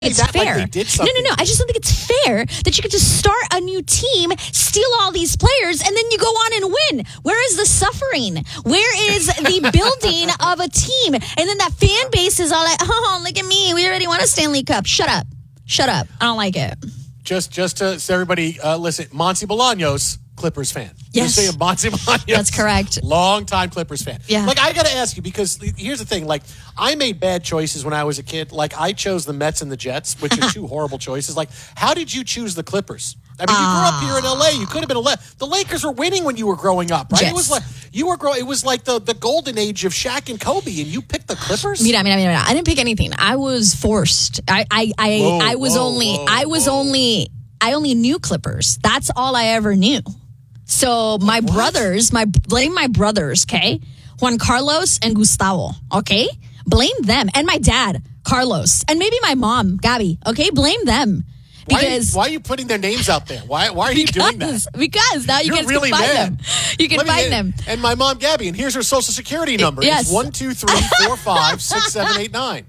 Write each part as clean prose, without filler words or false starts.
it's that fair. Like they did something. No. I just don't think it's fair that you could just start a new team, steal all these players, and then you go on and win. Where is the suffering? Where is the building of a team? And then that fan base is all like, oh, look at me. We already won a Stanley Cup. Shut up. I don't like it. Just to so everybody listen, Monty Bolaños, Clippers fan. Yes. You're saying Monty Bolaños. That's correct. Long-time Clippers fan. Yeah. Like, I got to ask you, because here's the thing. Like, I made bad choices when I was a kid. Like, I chose the Mets and the Jets, which are two horrible choices. Like, how did you choose the Clippers? I mean, you grew up here in L.A. You could have been the Lakers were winning when you were growing up, right? Yes. It was like it was like the golden age of Shaq and Kobe, and you picked the Clippers. Mira. I didn't pick anything. I was forced. I only knew Clippers. That's all I ever knew. So my brothers, blame my brothers, okay? Juan Carlos and Gustavo, okay? Blame them. And my dad, Carlos. And maybe my mom, Gabby, okay? Blame them. Because why are you putting their names out there? Why are you doing that? Because now you can really find mad. them. You can find them. And my mom, Gabby, and here's her social security number. Yes. It's 123456789.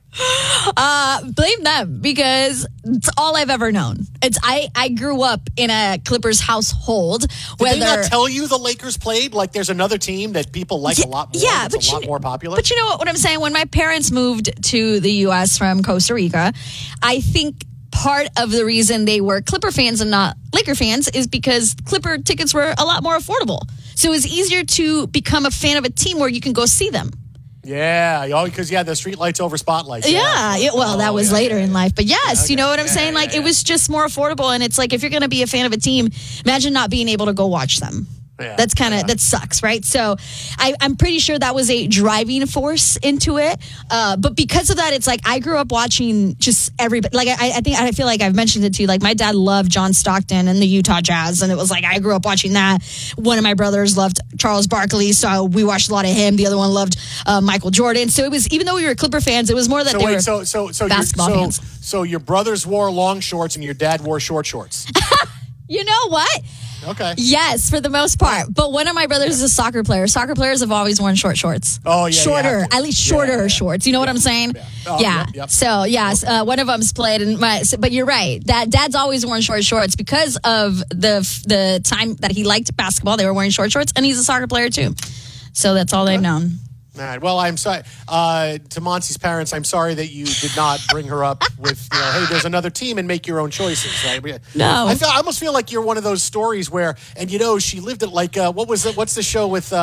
Blame them because it's all I've ever known. I grew up in a Clippers household. Did they not tell you the Lakers played? Like there's another team that people like a lot more. Yeah, that's a lot more popular. But you know what I'm saying? When my parents moved to the U.S. from Costa Rica, I think part of the reason they were Clipper fans and not Laker fans is because Clipper tickets were a lot more affordable. So it was easier to become a fan of a team where you can go see them. Yeah, because the street lights over spotlights. That was later in life. But yes, you know what I'm saying? Like, it was just more affordable. And it's like, if you're going to be a fan of a team, imagine not being able to go watch them. Yeah, That's that sucks, right? So I'm pretty sure that was a driving force into it. But because of that, it's like I grew up watching just everybody. Like I feel like I've mentioned it too. Like my dad loved John Stockton and the Utah Jazz, and it was like I grew up watching that. One of my brothers loved Charles Barkley, so we watched a lot of him. The other one loved Michael Jordan. So it was, even though we were Clipper fans, it was more that were basketball fans. So your brothers wore long shorts and your dad wore short shorts. You know what? Okay. Yes, for the most part. But one of my brothers is a soccer player. Soccer players have always worn short shorts. Oh, yeah. Shorter, at least shorter shorts. You know what I'm saying? Yeah. Yep. So, yes, one of them's played. But you're right. Dad's always worn short shorts because of the time that he liked basketball. They were wearing short shorts, and he's a soccer player, too. So that's all they've known. All right. Well, I'm sorry. To Monty's parents, I'm sorry that you did not bring her up with, hey, there's another team and make your own choices, right? No. I almost feel like you're one of those stories where, and she lived at like, what's the show with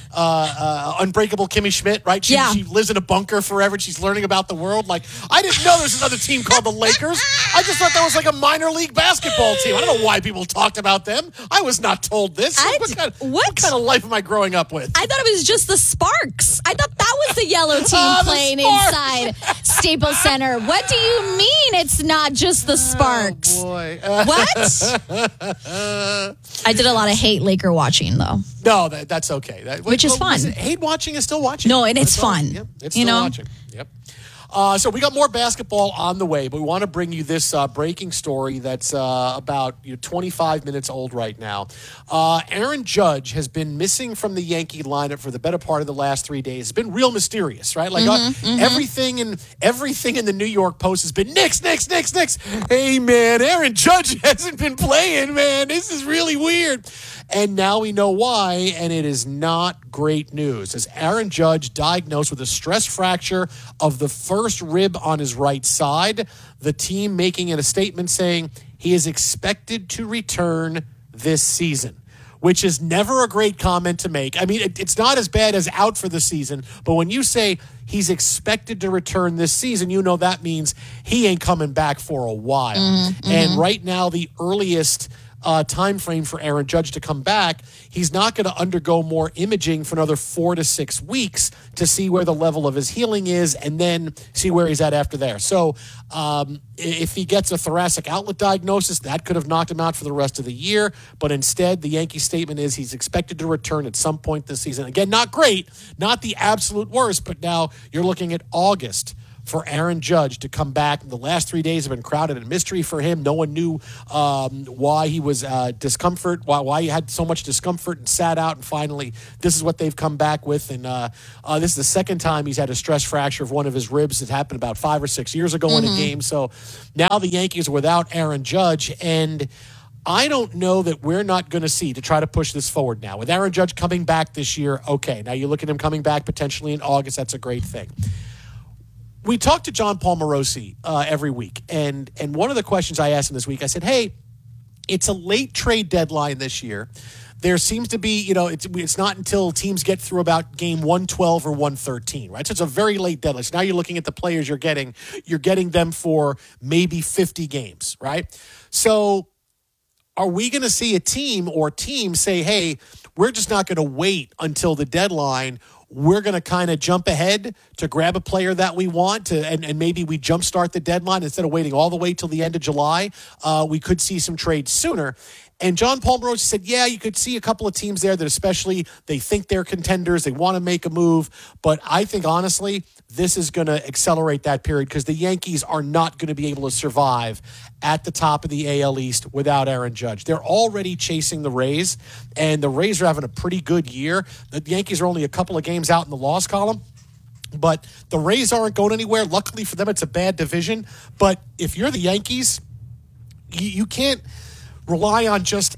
Unbreakable Kimmy Schmidt, right? She lives in a bunker forever. And she's learning about the world. Like, I didn't know there's another team called the Lakers. I just thought that was like a minor league basketball team. I don't know why people talked about them. I was not told this. What kind of life am I growing up with? I thought it was just the Sparks. I thought that was the yellow team playing inside Staples Center. What do you mean it's not just the Sparks? Oh, boy. What? I did a lot of hate Laker watching, though. No, that's okay. Which is fun. Hate watching is still watching. No, and it's fun. Yep, it's still watching. Yep. So we got more basketball on the way, but we want to bring you this breaking story that's about 25 minutes old right now. Aaron Judge has been missing from the Yankee lineup for the better part of the last 3 days. It's been real mysterious, right? Like everything in the New York Post has been Knicks. Hey, man, Aaron Judge hasn't been playing, man. This is really weird. And now we know why, and it is not great news. As Aaron Judge diagnosed with a stress fracture of the first rib on his right side, the team making a statement saying he is expected to return this season, which is never a great comment to make. I mean, it's not as bad as out for the season, but when you say he's expected to return this season, that means he ain't coming back for a while. And right now, the earliest time frame for Aaron Judge to come back, he's not going to undergo more imaging for another 4 to 6 weeks to see where the level of his healing is and then see where he's at after there. So if he gets a thoracic outlet diagnosis, that could have knocked him out for the rest of the year. But instead, the Yankee statement is he's expected to return at some point this season. Again, not great, not the absolute worst, but now you're looking at August for Aaron Judge to come back. The last 3 days have been crowded and mystery for him. No one knew why he was discomfort, why he had so much discomfort and sat out. And finally, this is what they've come back with. And this is the second time he's had a stress fracture of one of his ribs. It happened about 5 or 6 years ago in a game. So now the Yankees are without Aaron Judge. And I don't know that we're not going to see, to try to push this forward now. With Aaron Judge coming back this year, okay. Now you look at him coming back potentially in August. That's a great thing. We talk to John Paul Morosi every week. And one of the questions I asked him this week, I said, hey, it's a late trade deadline this year. There seems to be, it's not until teams get through about game 112 or 113, right? So it's a very late deadline. So now you're looking at the players you're getting them for maybe 50 games, right? So are we going to see a team or teams say, hey, we're just not going to wait until the deadline. We're going to kind of jump ahead to grab a player that we want and maybe we jumpstart the deadline instead of waiting all the way till the end of July. We could see some trades sooner. And John Paul Morosi said, yeah, you could see a couple of teams there that especially they think they're contenders. They want to make a move. But I think, honestly, this is going to accelerate that period because the Yankees are not going to be able to survive at the top of the AL East without Aaron Judge. They're already chasing the Rays, and the Rays are having a pretty good year. The Yankees are only a couple of games out in the loss column. But the Rays aren't going anywhere. Luckily for them, it's a bad division. But if you're the Yankees, you can't rely on just...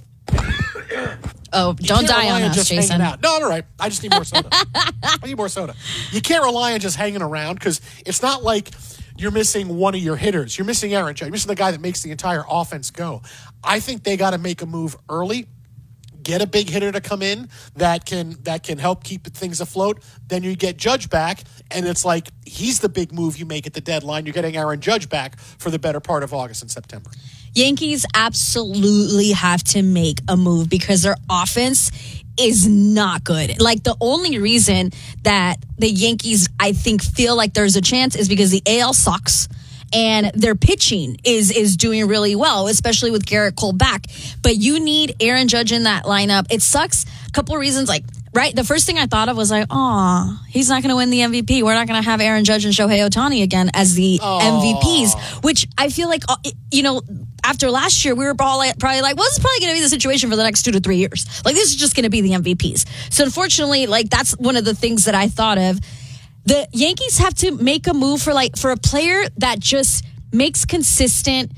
Oh, don't die on us, Jason. No, all right. I just need more soda. I need more soda. You can't rely on just hanging around because it's not like you're missing one of your hitters. You're missing Aaron Judge. You're missing the guy that makes the entire offense go. I think they got to make a move early. Get a big hitter to come in that can help keep things afloat. Then you get Judge back, and it's like he's the big move you make at the deadline. You're getting Aaron Judge back for the better part of August and September. Yankees absolutely have to make a move because their offense is not good. Like, the only reason that the Yankees, I think, feel like there's a chance is because the AL sucks and their pitching is doing really well, especially with Garrett Cole back. But you need Aaron Judge in that lineup. It sucks. A couple of reasons, right? The first thing I thought of was he's not going to win the MVP. We're not going to have Aaron Judge and Shohei Ohtani again as the MVPs, which I feel like, after last year, we were probably like, well, this is probably going to be the situation for the next 2 to 3 years. Like, this is just going to be the MVPs. So unfortunately, that's one of the things that I thought of. The Yankees have to make a move for a player that just makes consistent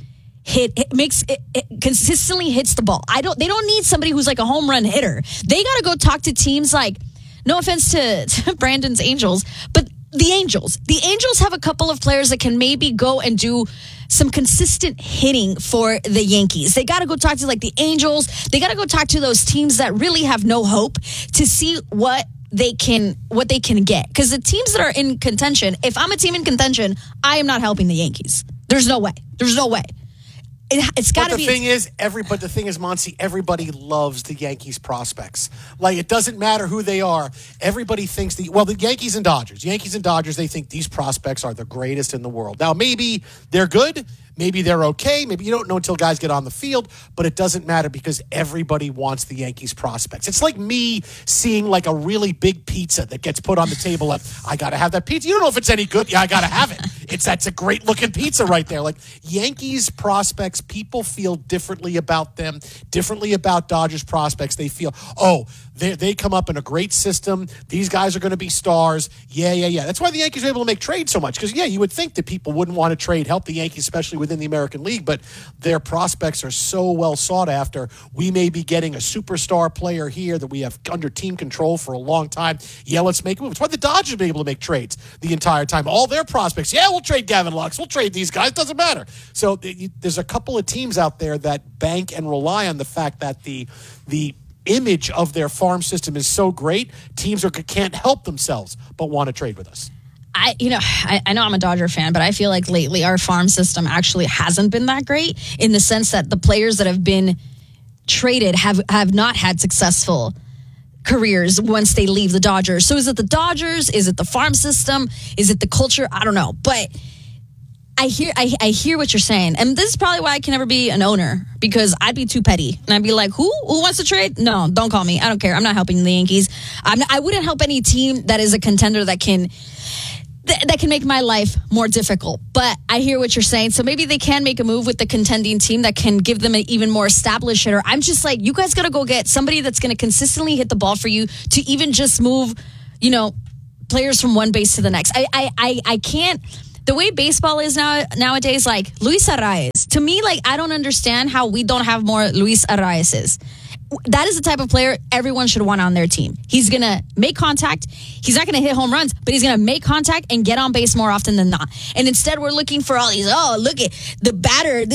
consistently hits the ball. They don't need somebody who's like a home run hitter. They got to go talk to teams like, no offense to Brandon's Angels, but the Angels have a couple of players that can maybe go and do some consistent hitting for the Yankees. They got to go talk to the Angels. They got to go talk to those teams that really have no hope to see what they can get. Because the teams that are in contention, if I'm a team in contention, I am not helping the Yankees. There's no way. It's got to be. But the thing is, Monty, everybody loves the Yankees prospects. Like, it doesn't matter who they are. Everybody thinks the Yankees and Dodgers, they think these prospects are the greatest in the world. Now, maybe they're good. Maybe they're okay. Maybe you don't know until guys get on the field, but it doesn't matter because everybody wants the Yankees prospects. It's like me seeing like a really big pizza that gets put on the table. I got to have that pizza. You don't know if it's any good. Yeah, I got to have it. That's a great looking pizza right there. Like, Yankees prospects, people feel differently about them, differently about Dodgers prospects. They feel, they come up in a great system. These guys are going to be stars. Yeah. That's why the Yankees are able to make trades so much. Because, you would think that people wouldn't want to help the Yankees, especially within the American League, but their prospects are so well sought after. We may be getting a superstar player here that we have under team control for a long time. Yeah, let's make a move. It's why the Dodgers have been able to make trades the entire time. All their prospects, we'll trade Gavin Lux. We'll trade these guys. Doesn't matter. So there's a couple of teams out there that bank and rely on the fact that the image of their farm system is so great, teams can't help themselves but want to trade with us. I know I'm a Dodger fan, but I feel like lately our farm system actually hasn't been that great in the sense that the players that have been traded have not had successful careers once they leave the Dodgers. So is it the Dodgers? Is it the farm system? Is it the culture? I don't know. But I hear what you're saying. And this is probably why I can never be an owner, because I'd be too petty. And I'd be like, who wants to trade? No, don't call me. I don't care. I'm not helping the Yankees. I wouldn't help any team that is a contender that can that can make my life more difficult. But I hear what you're saying. So maybe they can make a move with the contending team that can give them an even more established hitter. I'm just like, you guys got to go get somebody that's going to consistently hit the ball for you to even just move, players from one base to the next. I can't. The way baseball is nowadays, like Luis Arraez, to me, like I don't understand how we don't have more Luis Arraez's. That is the type of player everyone should want on their team. He's going to make contact. He's not going to hit home runs, but he's going to make contact and get on base more often than not. And instead, we're looking for all these, look at the batter,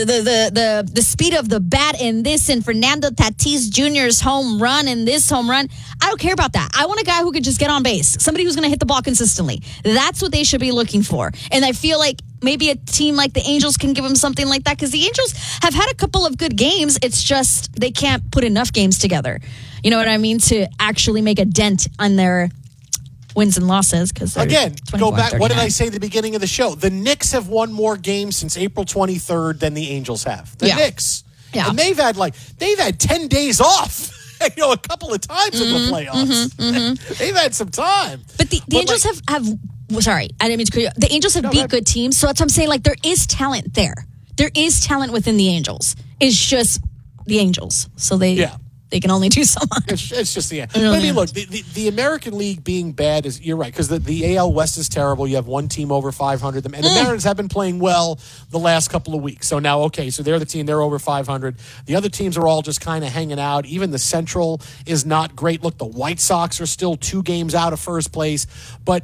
the speed of the bat in this, and Fernando Tatis Jr.'s home run and this home run. I don't care about that. I want a guy who could just get on base, somebody who's going to hit the ball consistently. That's what they should be looking for. And I feel like maybe a team like the Angels can give them something like that, because the Angels have had a couple of good games. It's just they can't put enough games together. You know what I mean? To actually make a dent on their wins and losses. Because again, go back. What did I say at the beginning of the show? The Knicks have won more games since April 23rd than the Angels have. The Knicks. Yeah. And they've had 10 days off. A couple of times in the playoffs. They've had some time. But the Angels have sorry, I didn't mean to clear you. The Angels have beat good teams, so that's what I'm saying. Like, there is talent there. There is talent within the Angels. It's just the Angels. So they can only do so much. It's just the end. I mean, look, the American League being bad is, you're right, because the AL West is terrible. You have one team over 500. And the Mariners have been playing well the last couple of weeks. So now, okay, so they're the team. They're over 500. The other teams are all just kind of hanging out. Even the Central is not great. Look, the White Sox are still 2 games out of first place. But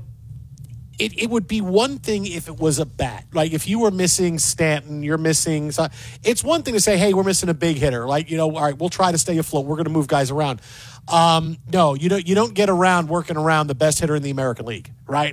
it would be one thing if it was a bat. Like, if you were missing Stanton, you're missing... It's one thing to say, hey, we're missing a big hitter. Like, all right, we'll try to stay afloat. We're going to move guys around. No, you don't get around working around the best hitter in the American League, right?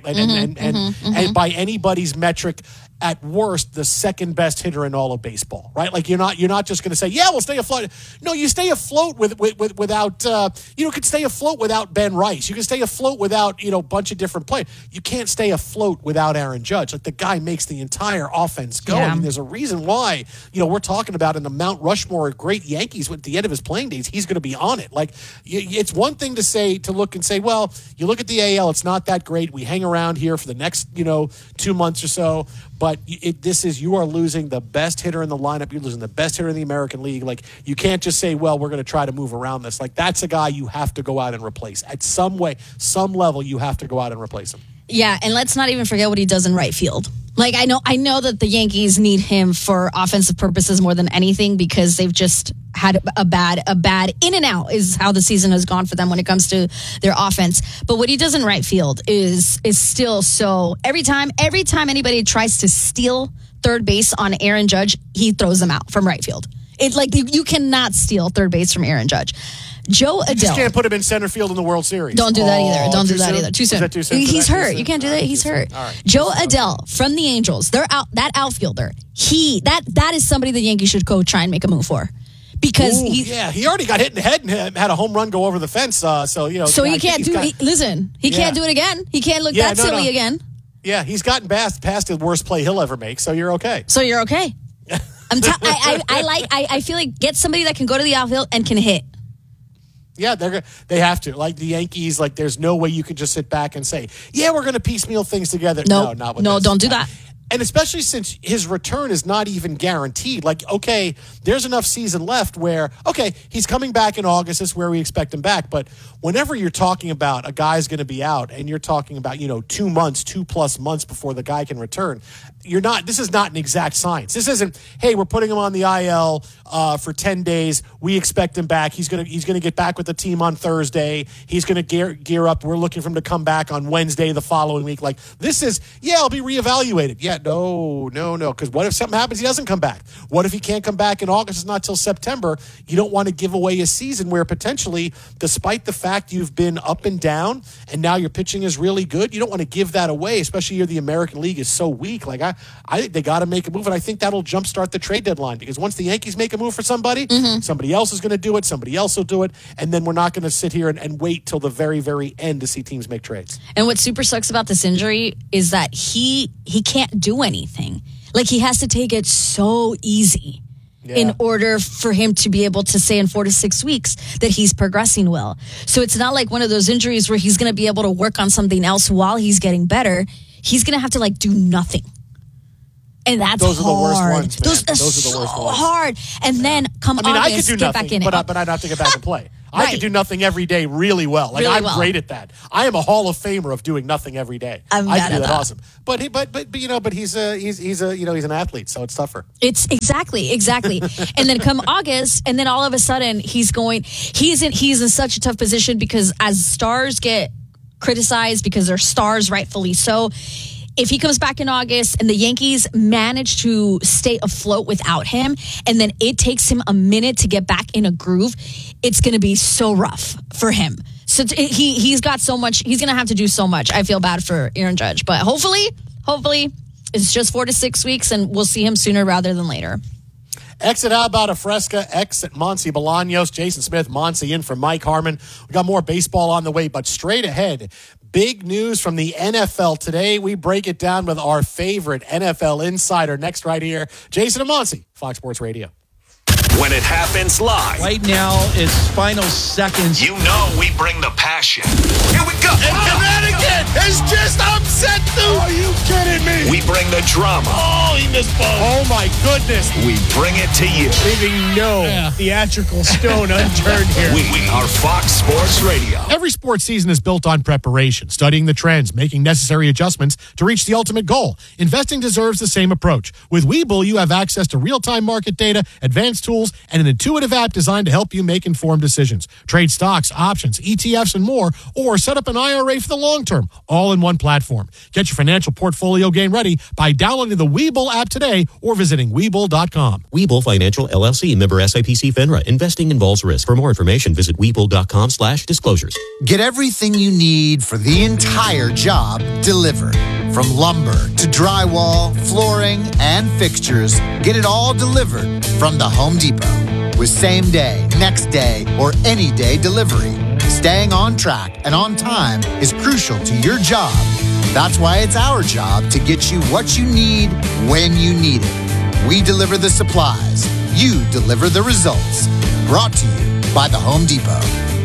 And by anybody's metric, at worst, the second best hitter in all of baseball, right? Like, you're not just going to say, yeah, we'll stay afloat. No, you stay afloat without you could stay afloat without Ben Rice. You can stay afloat without a bunch of different players. You can't stay afloat without Aaron Judge. Like, the guy makes the entire offense go. Yeah. I mean, there's a reason why we're talking about in the Mount Rushmore of great Yankees at the end of his playing days. He's going to be on it. Like, it's one thing to look and say, well, you look at the AL, it's not that great. We hang around here for the next 2 months or so. But you are losing the best hitter in the lineup. You're losing the best hitter in the American League. Like, you can't just say, well, we're going to try to move around this. Like, that's a guy you have to go out and replace. At some level, you have to go out and replace him. Yeah, and let's not even forget what he does in right field. Like, I know that the Yankees need him for offensive purposes more than anything, because they've just had a bad in and out is how the season has gone for them when it comes to their offense. But what he does in right field is still so. Every time anybody tries to steal third base on Aaron Judge, he throws them out from right field. It's like you cannot steal third base from Aaron Judge. Joe Adell. You just can't put him in center field in the World Series. Don't do that either. Don't do that either. Too soon. Is that too soon? He's hurt. You can't do that. He's hurt. Right. Joe Adell from the Angels. They're out. That outfielder. That is somebody the Yankees should go try and make a move for. Because he already got hit in the head and had a home run go over the fence. So he can't do. He can't do it again. He can't look silly again. Yeah, he's gotten past the worst play he'll ever make. So you're okay. I feel like get somebody that can go to the outfield and can hit. Yeah, they have to. Like the Yankees, like there's no way you can just sit back and say, yeah, we're going to piecemeal things together. No, not with this. Don't do that. And especially since his return is not even guaranteed. Like, okay, there's enough season left where, okay, he's coming back in August. This is where we expect him back. But whenever you're talking about a guy's going to be out and you're talking about, 2 months, 2+ months before the guy can return, this is not an exact science. This isn't, hey, we're putting him on the IL for 10 days. We expect him back. He's going to get back with the team on Thursday. He's going to gear up. We're looking for him to come back on Wednesday the following week. Like, this is, I'll be reevaluated. Yeah, no. Because what if something happens, he doesn't come back? What if he can't come back in August? It's not till September. You don't want to give away a season where potentially, despite the fact you've been up and down and now your pitching is really good, you don't want to give that away, especially here the American League is so weak. Like, I think they got to make a move, and I think that'll jumpstart the trade deadline, because once the Yankees make a move for somebody, somebody else is going to do it, somebody else will do it, and then we're not going to sit here and wait till the very, very end to see teams make trades. And what super sucks about this injury is that he can't do anything. Like, he has to take it so easy in order for him to be able to say in 4 to 6 weeks that he's progressing well. So it's not like one of those injuries where he's going to be able to work on something else while he's getting better. he's going to have to like do nothing. And that's those hard. Are the worst ones, man. Those are the worst so ones. hard. And then come August, I could do get nothing, back in it. but I'd have to get back and play. I Right. could do nothing every day really well. Like Really I'm well. great at that. I am a Hall of Famer of doing nothing every day. I'm I bad can do at that that. awesome. But he's an athlete, so it's tougher. It's exactly. And then come August, and then all of a sudden he's in such a tough position because as stars get criticized because they're stars, rightfully so. If he comes back in August and the Yankees manage to stay afloat without him, and then it takes him a minute to get back in a groove, it's going to be so rough for him. So he's got so much. He's going to have to do so much. I feel bad for Aaron Judge, but hopefully, it's just 4 to 6 weeks, and we'll see him sooner rather than later. X at How About a Fresca, X at Monsi Bolaños, Jason Smith, Monsi in for Mike Harmon. We got more baseball on the way, but straight ahead, big news from the NFL today. We break it down with our favorite NFL insider next right here, Jason and Monsi, Fox Sports Radio. When it happens live. Right now is final seconds. You know we bring the passion. Here we go. And Connecticut has just upset the... Are you kidding me? We bring the drama. Oh, he missed both. Oh, my goodness. We bring it to you. Leaving no theatrical stone unturned here. We are Fox Sports Radio. Every sports season is built on preparation, studying the trends, making necessary adjustments to reach the ultimate goal. Investing deserves the same approach. With Webull, you have access to real-time market data, advanced tools, and an intuitive app designed to help you make informed decisions. Trade stocks, options, ETFs, and more, or set up an IRA for the long term, all in one platform. Get your financial portfolio game ready by downloading the Webull app today or visiting Webull.com. Webull Financial LLC, member SIPC FINRA. Investing involves risk. For more information, visit Webull.com/disclosures. Get everything you need for the entire job delivered. From lumber to drywall, flooring, and fixtures, get it all delivered from the Home Depot. With same day, next day, or any day delivery. Staying on track and on time is crucial to your job. That's why it's our job to get you what you need when you need it. We deliver the supplies. You deliver the results. Brought to you by the Home Depot.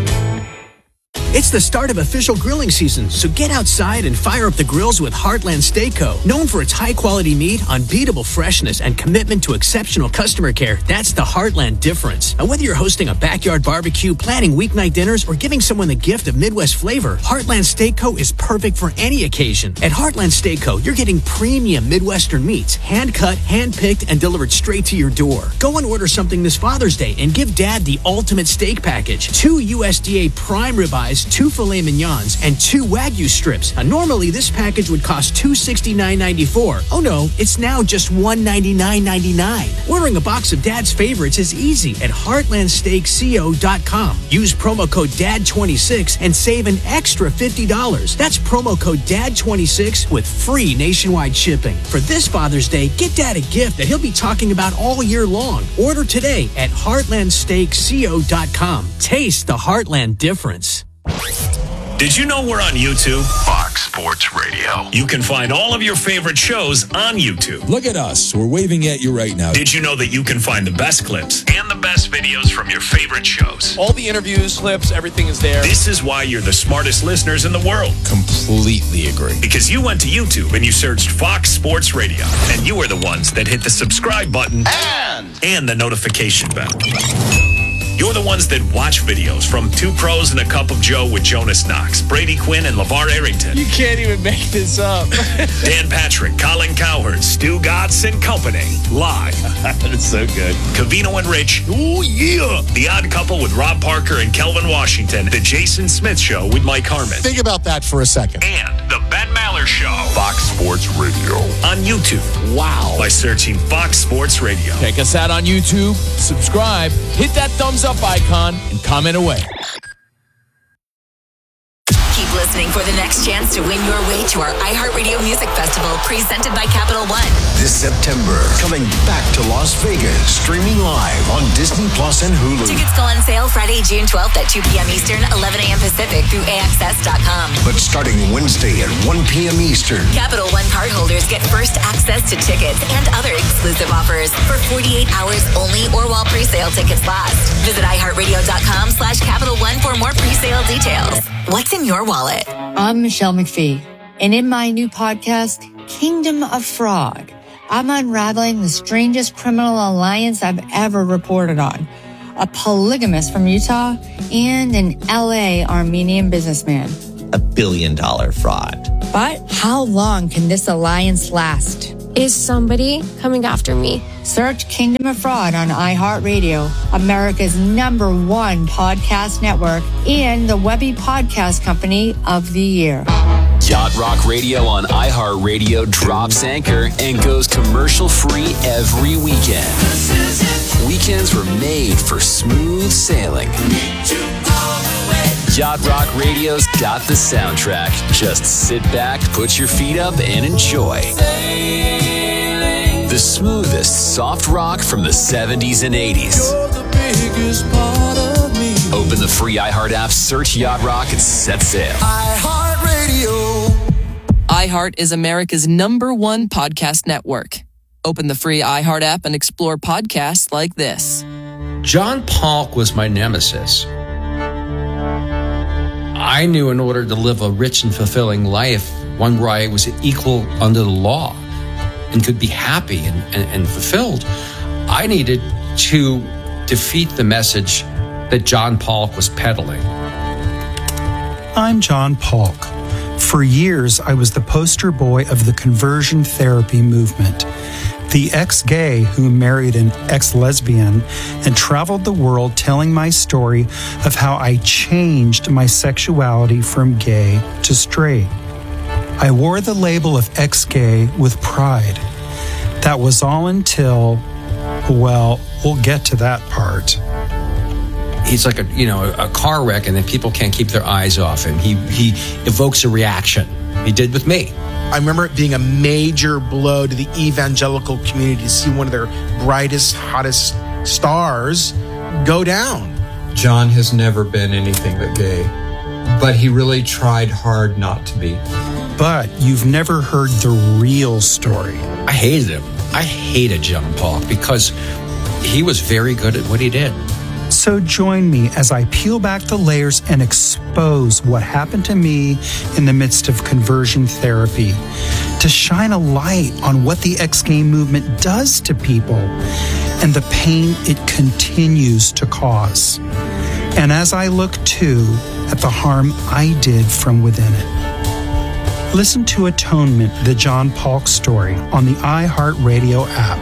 It's the start of official grilling season, so get outside and fire up the grills with Heartland Steak Co. Known for its high-quality meat, unbeatable freshness, and commitment to exceptional customer care, that's the Heartland difference. And whether you're hosting a backyard barbecue, planning weeknight dinners, or giving someone the gift of Midwest flavor, Heartland Steak Co. is perfect for any occasion. At Heartland Steak Co., you're getting premium Midwestern meats, hand-cut, hand-picked, and delivered straight to your door. Go and order something this Father's Day and give Dad the ultimate steak package. 2 USDA prime ribeyes, 2 filet mignons, and 2 Wagyu strips. Now, normally, this package would cost $269.94. Oh no, it's now just $199.99. Ordering a box of Dad's favorites is easy at HeartlandSteakCo.com. Use promo code DAD26 and save an extra $50. That's promo code DAD26 with free nationwide shipping. For this Father's Day, get Dad a gift that he'll be talking about all year long. Order today at HeartlandSteakCo.com. Taste the Heartland difference. Did you know we're on YouTube? Fox Sports Radio. You can find all of your favorite shows on YouTube. Look at us. We're waving at you right now. Did you know that you can find the best clips and the best videos from your favorite shows? All the interviews, clips, everything is there. This is why you're the smartest listeners in the world. Completely agree. Because you went to YouTube and you searched Fox Sports Radio. And you were the ones that hit the subscribe button and the notification bell. You're the ones that watch videos from Two Pros and a Cup of Joe with Jonas Knox, Brady Quinn, and LeVar Arrington. You can't even make this up. Dan Patrick, Colin Cowherd, Stu Gatz and Company. Live. That's so good. Covino and Rich. Oh, yeah. The Odd Couple with Rob Parker and Kelvin Washington. The Jason Smith Show with Mike Harmon. Think about that for a second. And the Ben Maller Show. Fox Sports Radio. On YouTube. Wow. By searching Fox Sports Radio. Check us out on YouTube. Subscribe. Hit that thumbs up icon and comment away. Keep listening for the next chance to win your way to our iHeartRadio Music Festival presented by Capital One. This September, coming back to Las Vegas, streaming live on Disney Plus and Hulu. Tickets go on sale Friday, June 12th at 2 p.m. Eastern, 11 a.m. Pacific through AXS.com. But starting Wednesday at 1 p.m. Eastern. Capital One cardholders get first access to tickets and other exclusive offers for 48 hours only or while pre-sale tickets last. Visit iHeartRadio.com/Capital One for more pre-sale details. What's in your wallet? I'm Michelle McPhee. And in my new podcast, Kingdom of Fraud, I'm unraveling the strangest criminal alliance I've ever reported on. A polygamist from Utah and an LA Armenian businessman. $1 billion fraud. But how long can this alliance last? Is somebody coming after me? Search Kingdom of Fraud on iHeartRadio, America's #1 podcast network, and the Webby Podcast Company of the Year. Yacht Rock Radio on iHeartRadio drops anchor and goes commercial-free every weekend. Weekends were made for smooth sailing. Yacht Rock Radio's got the soundtrack. Just sit back, put your feet up, and enjoy. The smoothest soft rock from the 70s and 80s. Open the free iHeart app, search Yacht Rock, and set sail. iHeartRadio. iHeart is America's #1 podcast network. Open the free iHeart app and explore podcasts like this. John Polk was my nemesis. I knew in order to live a rich and fulfilling life, one where I was equal under the law and could be happy and fulfilled, I needed to defeat the message that John Polk was peddling. I'm John Polk. For years, I was the poster boy of the conversion therapy movement. The ex-gay who married an ex-lesbian and traveled the world telling my story of how I changed my sexuality from gay to straight. I wore the label of ex-gay with pride. That was all until, well, we'll get to that part. He's like a car wreck, and then people can't keep their eyes off him. He evokes a reaction. He did with me. I remember it being a major blow to the evangelical community to see one of their brightest, hottest stars go down. John has never been anything but gay, but he really tried hard not to be. But you've never heard the real story. I hated him. I hated John Polk because he was very good at what he did. So join me as I peel back the layers and expose what happened to me in the midst of conversion therapy, to shine a light on what the ex-gay movement does to people and the pain it continues to cause. And as I look too at the harm I did from within it. Listen to Atonement, the John Polk story on the iHeartRadio app.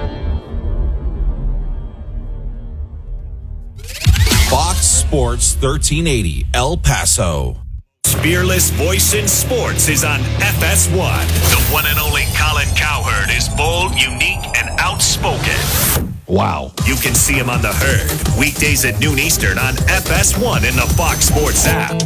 Fox Sports 1380, El Paso. Fearless voice in sports is on FS1. The one and only Colin Cowherd is bold, unique, and outspoken. Wow. You can see him on The Herd, weekdays at noon Eastern on FS1 in the Fox Sports app.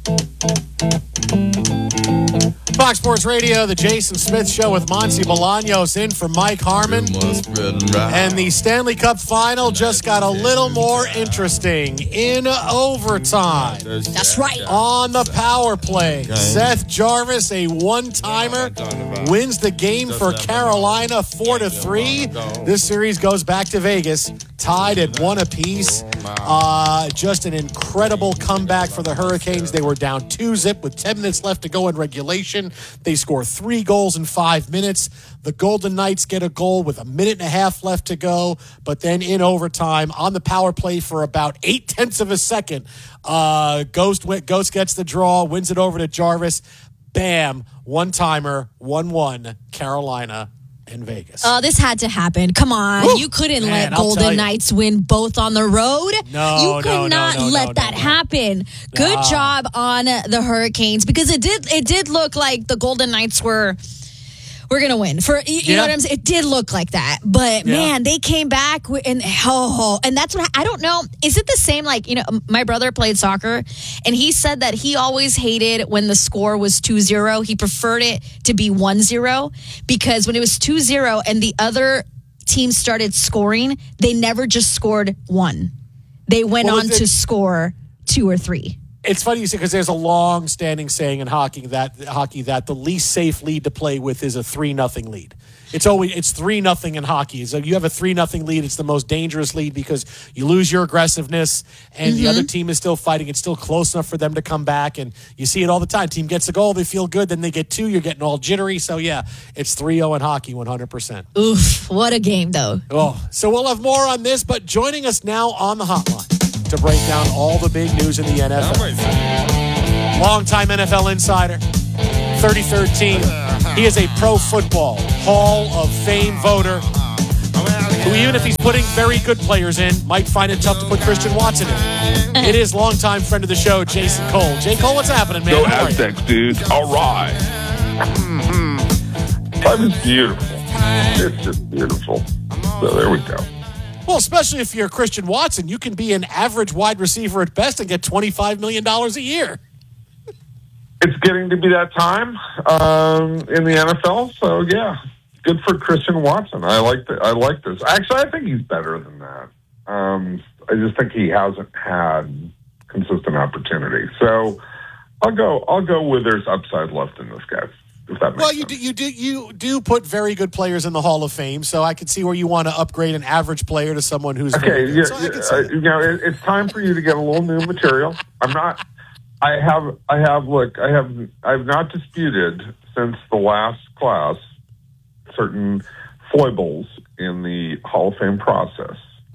Fox Sports Radio, the Jason Smith Show with Monty Bolaños in for Mike Harmon. And the Stanley Cup Final just got a little more interesting in overtime. That's right. On the power play, Seth Jarvis, a one-timer, wins the game for Carolina 4-3. This series goes back to Vegas, tied at 1 apiece. Just an incredible comeback for the Hurricanes. They were down 2-0 with 10 minutes left to go in regulation. They score 3 goals in 5 minutes. The Golden Knights get a goal with 1.5 minutes left to go. But then in overtime, on the power play for about 0.8 of a second, Ghost gets the draw, wins it over to Jarvis. Bam, one-timer, 1-1, Carolina and Vegas. This had to happen. Come on. Woo! You couldn't Man, let Golden Knights win both on the road. You could not let that happen. Good job on the Hurricanes, because it did look like the Golden Knights were going to win. You know what I'm saying? It did look like that. But man, they came back and that's what I don't know. Is it the same, my brother played soccer and he said that he always hated when the score was 2-0. He preferred it to be 1-0 because when it was 2-0 and the other team started scoring, they never just scored 1. They went on to score 2 or 3. It's funny you say, because there's a long-standing saying in hockey that the least safe lead to play with is a 3-0 lead. It's 3-0 in hockey. So you have a 3-0 lead. It's the most dangerous lead because you lose your aggressiveness and the other team is still fighting. It's still close enough for them to come back. And you see it all the time. Team gets a goal, they feel good. Then they get 2, you're getting all jittery. So yeah, it's 3-0 in hockey, 100%. Oof, what a game though. Oh, so we'll have more on this, but joining us now on the hotline to break down all the big news in the NFL. Longtime NFL insider. 3013. He is a Pro Football Hall of Fame voter who, even if he's putting very good players in, might find it tough to put Christian Watson in. It is longtime friend of the show, Jason Cole. J. Cole, what's happening, man? Go Aztecs, dude. All right. Life is beautiful. It's just beautiful. So there we go. Well, especially if you're Christian Watson, you can be an average wide receiver at best and get $25 million a year. It's getting to be that time in the NFL, so yeah, good for Christian Watson. I like this. Actually, I think he's better than that. I just think he hasn't had consistent opportunity. So I'll go with there's upside left in this guy. If that makes sense. You do put very good players in the Hall of Fame, so I can see where you want to upgrade an average player to someone who's okay. It's time for you to get a little new material. I've not disputed since the last class certain foibles in the Hall of Fame process.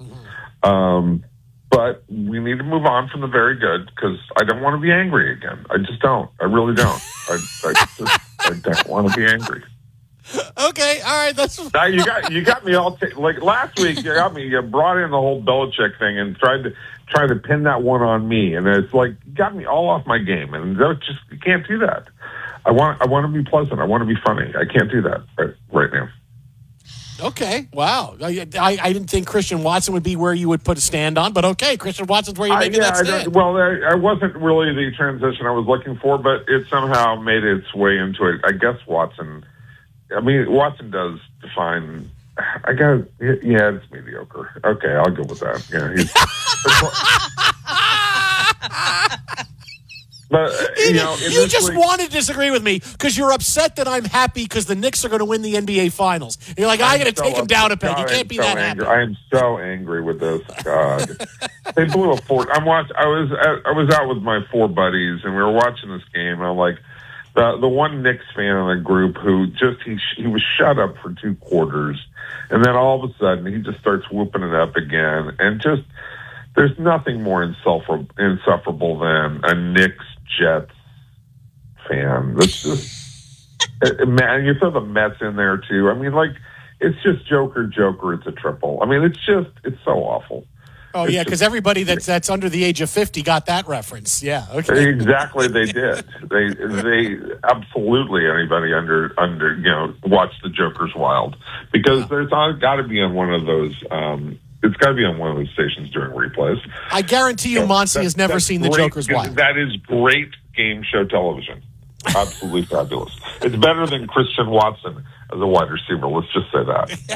But we need to move on from the very good because I don't want to be angry again. I just don't. I really don't. I don't want to be angry. Okay, all right. That's now you got me all like last week. You brought in the whole Belichick thing and tried to pin that one on me, and it's like you got me all off my game, and you can't do that. I want to be pleasant. I want to be funny. I can't do that right now. Okay, wow. I didn't think Christian Watson would be where you would put a stand on, but okay, Christian Watson's where you're making that stand. I wasn't really the transition I was looking for, but it somehow made its way into it. I guess Watson does define. It's mediocre. Okay, I'll go with that. But you just want to disagree with me because you're upset that I'm happy because the Knicks are going to win the NBA Finals. You're like, I got to take them down a peg. You can't be that happy. I am so angry with this. God, they blew a 4. I was out with my 4 buddies and we were watching this game. And I'm like, the one Knicks fan in the group who he was shut up for 2 quarters, and then all of a sudden he just starts whooping it up again, and just there's nothing more insufferable than a Knicks Jets fan. That's just man. You throw the Mets in there too. I mean, like it's just Joker. It's a triple. I mean, it's so awful. Oh, yeah, because everybody that's under the age of 50 got that reference. Yeah, okay. Exactly, they did. They absolutely anybody under watched the Joker's Wild because there's got to be on one of those. It's got to be on one of those stations during replays. I guarantee you, Monty has never seen the Joker's Wild. That is great game show television. Absolutely fabulous. It's better than Christian Watson as a wide receiver. Let's just say that.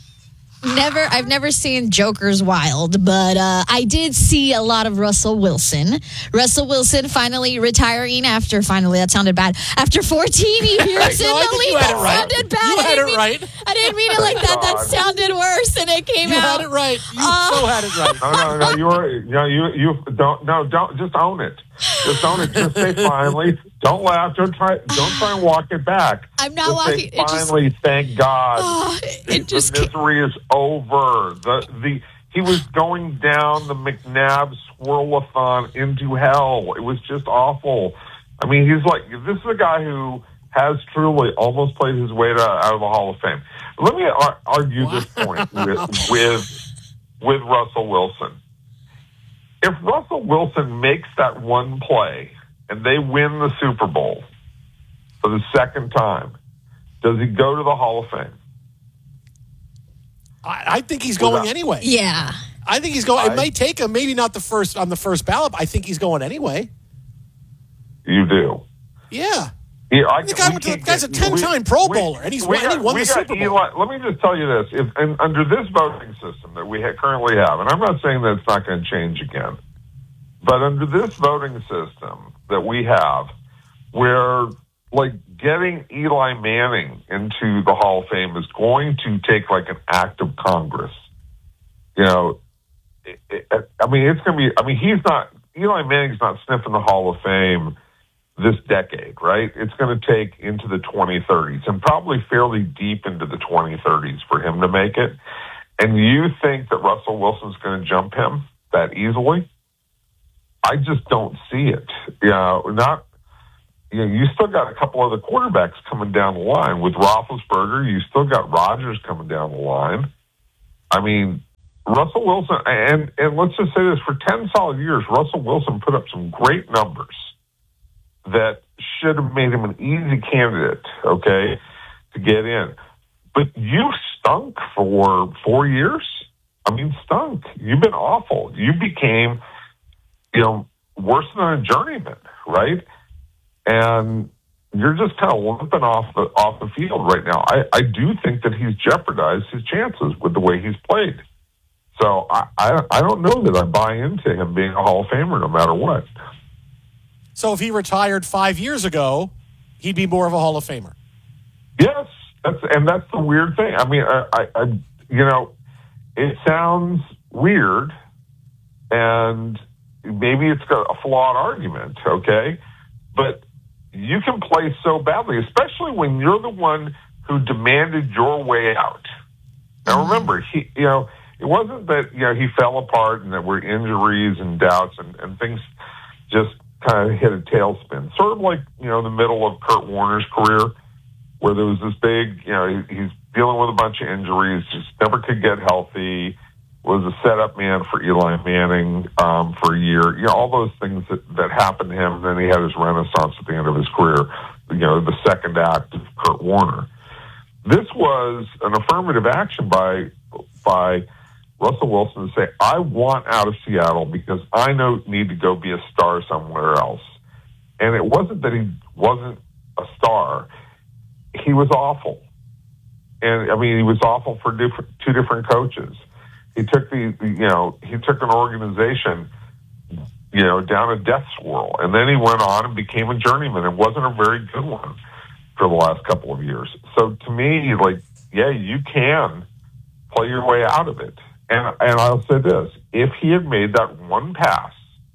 I've never seen Joker's Wild, but I did see a lot of Russell Wilson. Russell Wilson finally retiring that sounded bad. After 14 years in the league, that sounded bad. You had it right. I didn't mean it like that. That sounded worse, and it came out. You had it right. You so had it right. No, you don't just own it. Just own it. Just say finally. Don't laugh. Don't try and walk it back. I'm not walking. Finally, thank God. The misery is over. He was going down the McNabb Swirlathon into hell. It was just awful. I mean, this is a guy who has truly almost played his way out of the Hall of Fame. Let me argue this point with Russell Wilson. If Russell Wilson makes that one play and they win the Super Bowl for the second time, does he go to the Hall of Fame? I think he's going anyway. Yeah. I think he's going. It may take him, maybe not on the first ballot, but I think he's going anyway. You do? Yeah. The guy's a 10-time Pro Bowler, and he won the Super Bowl. Let me just tell you this. Under this voting system that we currently have, and I'm not saying that it's not going to change again, but under this voting system that we have, where, like, getting Eli Manning into the Hall of Fame is going to take like an act of Congress. You know, it's going to be, Eli Manning's not sniffing the Hall of Fame this decade, right? It's going to take into the 2030s and probably fairly deep into the 2030s for him to make it. And you think that Russell Wilson's going to jump him that easily? I just don't see it. You still got a couple other quarterbacks coming down the line. With Roethlisberger, you still got Rodgers coming down the line. I mean, Russell Wilson, and let's just say this, for 10 solid years, Russell Wilson put up some great numbers that should have made him an easy candidate, okay, to get in. But you stunk for 4 years. I mean, stunk. You've been awful. You became, worse than a journeyman, right? And you're just kind of limping off the field right now. I do think that he's jeopardized his chances with the way he's played. So I don't know that I buy into him being a Hall of Famer no matter what. So if he retired 5 years ago, he'd be more of a Hall of Famer. Yes, that's the weird thing. I mean, it sounds weird, and maybe it's got a flawed argument, okay? But you can play so badly, especially when you're the one who demanded your way out. Now, remember, it wasn't that he fell apart and there were injuries and doubts and things just kind of hit a tailspin. Sort of like, the middle of Kurt Warner's career, where there was this big, he's dealing with a bunch of injuries, just never could get healthy, was a setup man for Eli Manning for a year. All those things that happened to him. And then he had his renaissance at the end of his career, the second act of Kurt Warner. This was an affirmative action by Russell Wilson to say, I want out of Seattle because I need to go be a star somewhere else. And it wasn't that he wasn't a star. He was awful. And, he was awful for two different coaches. He took he took an organization, down a death swirl. And then he went on and became a journeyman. It wasn't a very good one for the last couple of years. So to me, you can play your way out of it. And I'll say this, if he had made that one pass,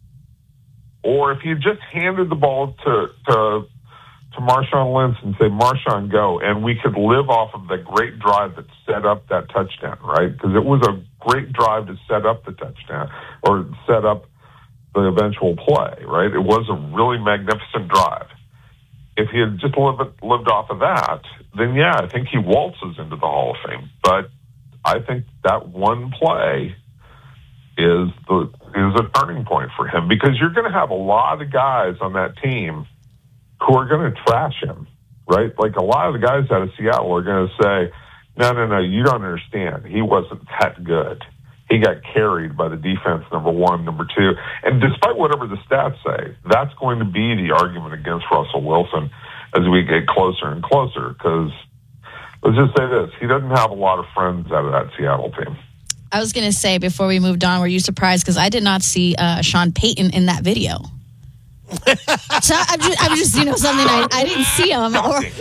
or if he had just handed the ball to Marshawn Lynch and say, Marshawn, go, and we could live off of the great drive that set up that touchdown, right? Because it was a great drive to set up the touchdown or set up the eventual play, right? It was a really magnificent drive. If he had just lived off of that, then I think he waltzes into the Hall of Fame. But I think that one play is a turning point for him, because you're going to have a lot of guys on that team who are going to trash him, right? Like, a lot of the guys out of Seattle are going to say, no, you don't understand. He wasn't that good. He got carried by the defense, number one, number two. And despite whatever the stats say, that's going to be the argument against Russell Wilson as we get closer and closer, because let's just say this, he doesn't have a lot of friends out of that Seattle team. I was going to say, before we moved on, were you surprised? Because I did not see Sean Payton in that video. So I'm just something I didn't see him.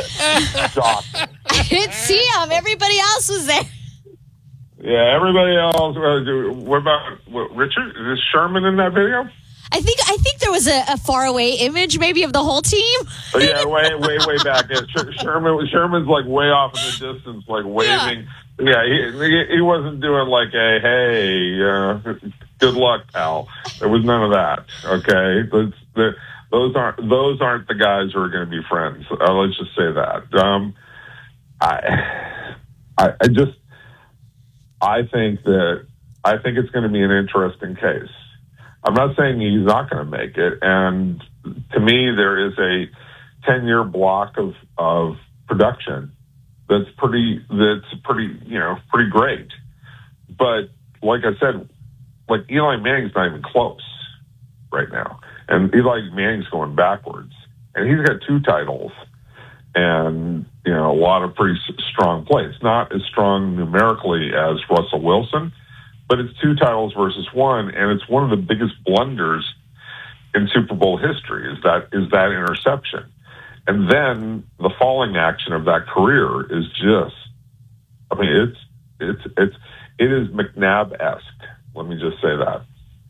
I didn't see him. Everybody else was there. Yeah, everybody else. What about Richard? Is Sherman in that video? I think there was a faraway image, maybe, of the whole team. Yeah, way back. Yeah, Sherman's like way off in the distance, like waving. Yeah, he wasn't doing like a hey, good luck, pal. There was none of that. Okay, those aren't the guys who are going to be friends. Let's just say that. I think it's going to be an interesting case. I'm not saying he's not going to make it, and to me, there is a 10-year block of production that's pretty great. But like I said, like Eli Manning's not even close right now, and Eli Manning's going backwards, and he's got 2 titles and a lot of pretty strong plays. Not as strong numerically as Russell Wilson, but it's 2 titles versus 1, and it's one of the biggest blunders in Super Bowl history is that interception. And then the falling action of that career is just, I mean, it is McNabb-esque. Let me just say that.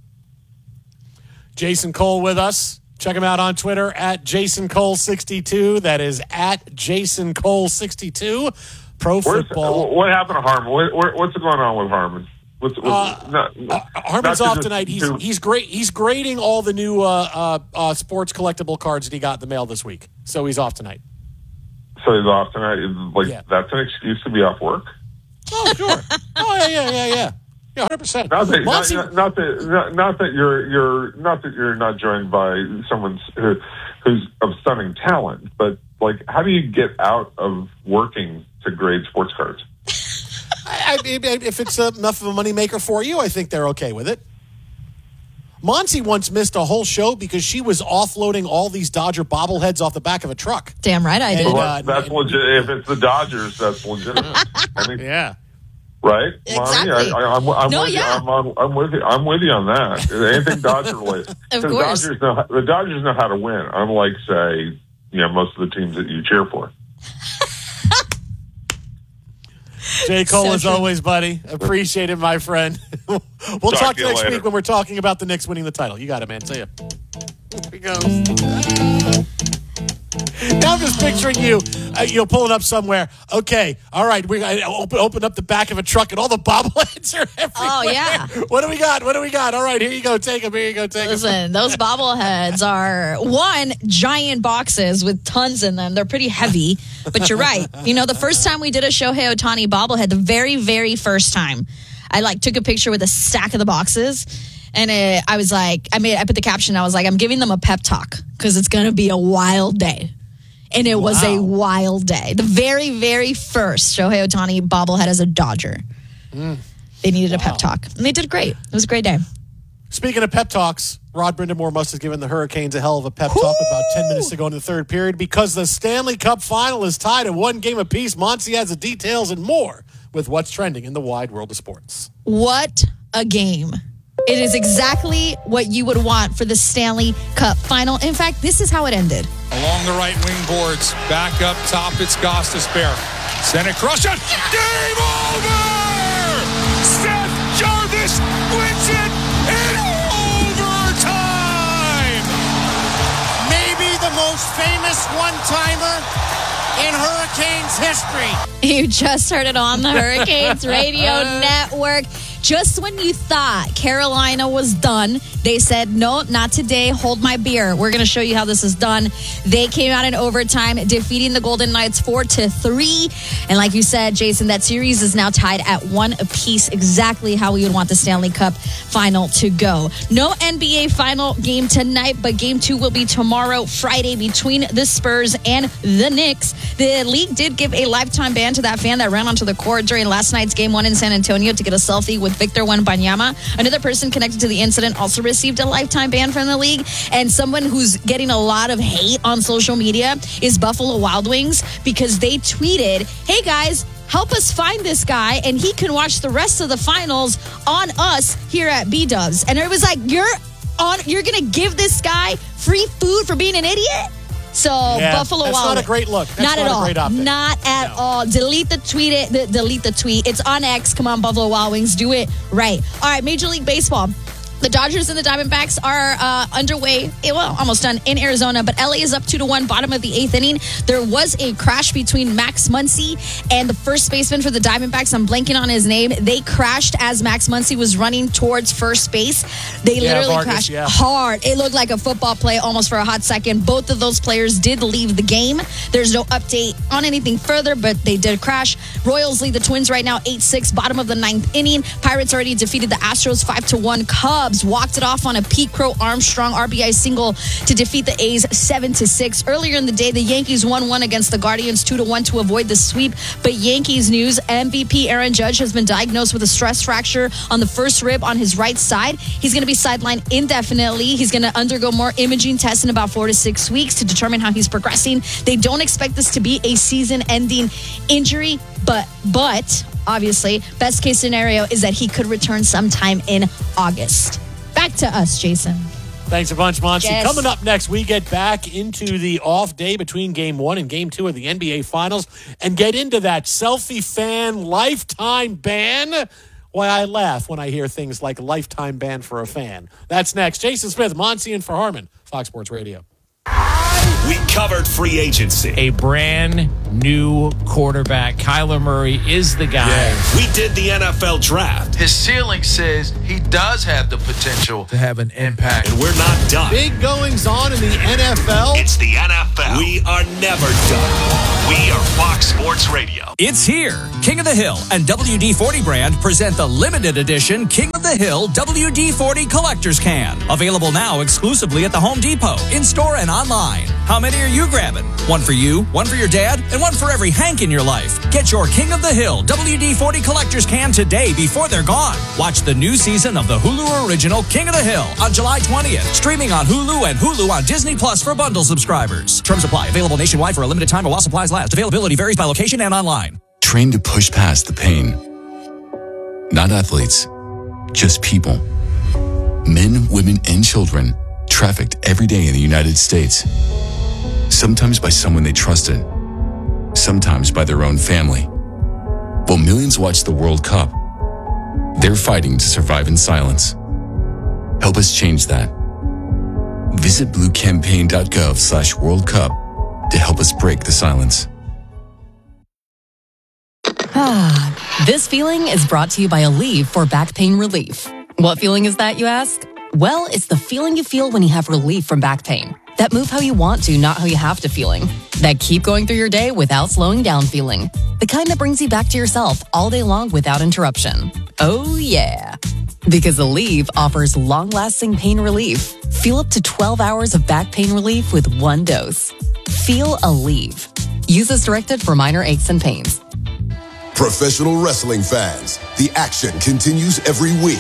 Jason Cole with us. Check him out on Twitter at JasonCole62. That is at JasonCole62. Pro football. What happened to Harmon? What's going on with Harmon? Harmon's off tonight. He's great. He's grading all the new sports collectible cards that he got in the mail this week. So he's off tonight. So he's off tonight. That's an excuse to be off work. Oh, sure. Oh, yeah. 100%. Not that you're not joined by someone who's of stunning talent, but like, how do you get out of working to grade sports cards? If it's enough of a moneymaker for you, I think they're okay with it. Monty once missed a whole show because she was offloading all these Dodger bobbleheads off the back of a truck. Damn right I did. Well, that's legit. If it's the Dodgers, that's legitimate. I mean, yeah. Right, exactly. I'm with you. I'm with you on that. Anything Dodger related. Of course. The Dodgers know how to win. Unlike, say, most of the teams that you cheer for. J. Cole, as always, buddy. Appreciate it, my friend. We'll talk to you next week when we're talking about the Knicks winning the title. You got it, man. See ya. Here he goes. Now I'm just picturing you pulling up somewhere. Okay, all right. We open up the back of a truck and all the bobbleheads are everywhere. Oh, yeah. What do we got? All right, here you go. Take them. Listen, those bobbleheads are, giant boxes with tons in them. They're pretty heavy, but you're right. The first time we did a Shohei Ohtani bobblehead, the very, very first time, I took a picture with a stack of the boxes. And I was like, I put the caption, I was like, I'm giving them a pep talk because it's going to be a wild day. And it was a wild day. The very, very first Shohei Ohtani bobblehead as a Dodger. They needed a pep talk. And they did great. It was a great day. Speaking of pep talks, Rod Brindamore must have given the Hurricanes a hell of a pep talk about 10 minutes to go in the third period because the Stanley Cup final is tied at 1 game apiece. Monty has the details and more with what's trending in the wide world of sports. What a game. It is exactly what you would want for the Stanley Cup final. In fact, this is how it ended. Along the right wing boards, back up top, it's Gostisbehere. Send it, crush it. Game over! Seth Jarvis wins it in overtime! Maybe the most famous one-timer in Hurricanes history. You just heard it on the Hurricanes Radio Network. Just when you thought Carolina was done, they said, no, not today. Hold my beer. We're going to show you how this is done. They came out in overtime, defeating the Golden Knights 4-3. And like you said, Jason, that series is now tied at 1 apiece, exactly how we would want the Stanley Cup final to go. No NBA final game tonight, but game 2 will be tomorrow, Friday, between the Spurs and the Knicks. The league did give a lifetime ban to that fan that ran onto the court during last night's game 1 in San Antonio to get a selfie with Victor Wembanyama. Another person connected to the incident also received a lifetime ban from the league. And someone who's getting a lot of hate on social media is Buffalo Wild Wings because they tweeted, hey guys, help us find this guy and he can watch the rest of the finals on us here at B-Dubs. And it was like, you're going to give this guy free food for being an idiot? So Buffalo Wild Wings. That's not a great look. That's not at all. A great optic. Not at all. Delete the tweet. It's on X. Come on, Buffalo Wild Wings. Do it right. All right, Major League Baseball. The Dodgers and the Diamondbacks are underway, almost done in Arizona, but LA is up 2-1, bottom of the 8th inning. There was a crash between Max Muncy and the first baseman for the Diamondbacks. I'm blanking on his name. They crashed as Max Muncy was running towards first base. They literally crashed hard. It looked like a football play almost for a hot second. Both of those players did leave the game. There's no update on anything further, but they did crash. Royals lead the Twins right now 8-6, bottom of the 9th inning. Pirates already defeated the Astros 5-1. Cubs walked it off on a Pete Crow Armstrong RBI single to defeat the A's 7-6. Earlier in the day, the Yankees 1-1 against the Guardians 2-1 to avoid the sweep. But Yankees news, MVP Aaron Judge has been diagnosed with a stress fracture on the first rib on his right side. He's going to be sidelined indefinitely. He's going to undergo more imaging tests in about 4 to 6 weeks to determine how he's progressing. They don't expect this to be a season-ending injury, but obviously, best case scenario is that he could return sometime in August. Back to us, Jason. Thanks a bunch, Monty. Yes. Coming up next, we get back into the off day between Game 1 and Game 2 of the NBA Finals and get into that selfie fan lifetime ban. Why I laugh when I hear things like lifetime ban for a fan. That's next. Jason Smith, Monty, and for Harmon, Fox Sports Radio. We covered free agency. A brand new quarterback. Kyler Murray is the guy. We did the NFL draft. His ceiling says he does have the potential to have an impact. And we're not done. Big goings on in the NFL. It's the NFL. We are never done. We are Fox Sports Radio. It's here. King of the Hill and WD-40 brand present the limited edition King of the Hill WD-40 Collector's Can. Available now exclusively at the Home Depot, in-store and online. How many are you grabbing? One for you, one for your dad, and one for every Hank in your life. Get your King of the Hill WD-40 Collector's Can today before they're gone. Watch the new season of the Hulu original King of the Hill on July 20th. Streaming on Hulu and Hulu on Disney Plus for bundle subscribers. Terms apply. Available nationwide for a limited time or while supplies last. Availability varies by location and online. Trained to push past the pain. Not athletes, just people. Men, women, and children trafficked every day in the United States. Sometimes by someone they trusted, sometimes by their own family. While millions watch the World Cup, they're fighting to survive in silence. Help us change that. Visit bluecampaign.gov/World Cup to help us break the silence. This feeling is brought to you by Aleve for back pain relief. What feeling is that, you ask? Well, it's the feeling you feel when you have relief from back pain. That move how you want to, not how you have to feeling. That keep going through your day without slowing down feeling. The kind that brings you back to yourself all day long without interruption. Oh, yeah. Because Aleve offers long-lasting pain relief. Feel up to 12 hours of back pain relief with one dose. Feel Aleve. Use as directed for minor aches and pains. Professional wrestling fans, the action continues every week.